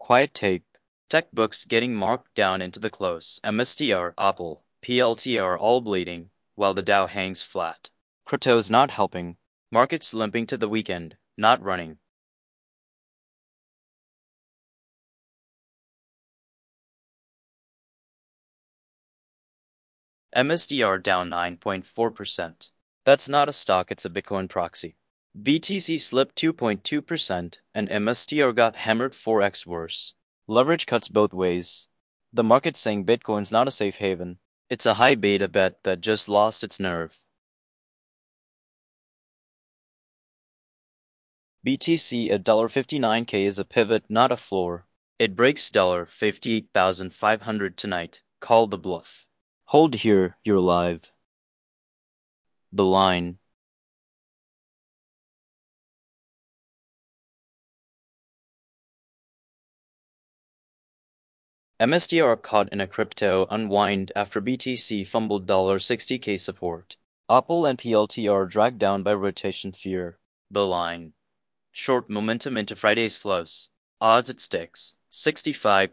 Quiet tape. Tech books getting marked down into the close. MSTR, Apple, PLTR all bleeding, while the Dow hangs flat. Crypto's not helping. Markets limping to the weekend, not running. MSTR down 9.4%. That's not a stock, it's a Bitcoin proxy. BTC slipped 2.2%, and MSTR got hammered 4x worse. Leverage cuts both ways. The market's saying Bitcoin's not a safe haven. It's a high beta bet that just lost its nerve. BTC at $59K is a pivot, not a floor. It breaks $58,500 tonight. Call the bluff. Hold here, you're live. The line. MSTR caught in a crypto unwind after BTC fumbled $60K support. Apple and PLTR dragged down by rotation fear. The line. Short momentum into Friday's flows. Odds it sticks. 65